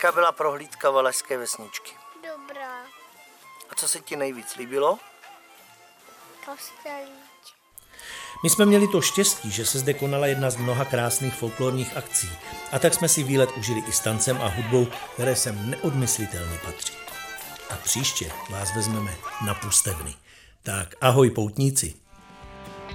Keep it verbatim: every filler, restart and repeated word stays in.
Jaká byla prohlídka Valašské vesničky? Dobrá. A co se ti nejvíc líbilo? Kostelík. My jsme měli to štěstí, že se zde konala jedna z mnoha krásných folklorních akcí. A tak jsme si výlet užili i s tancem a hudbou, které sem neodmyslitelně patří. A příště vás vezmeme na pustevny. Tak ahoj poutníci.